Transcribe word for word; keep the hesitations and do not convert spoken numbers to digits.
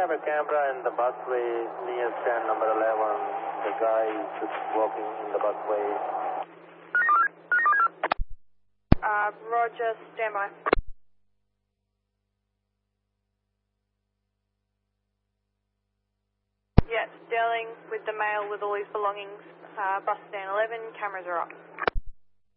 have a camera in the busway near stand number eleven. The guy is walking in the busway. Uh, Roger, stand by. Yeah, Sterling with the mail with all his belongings. Uh, bus stand eleven, cameras are up.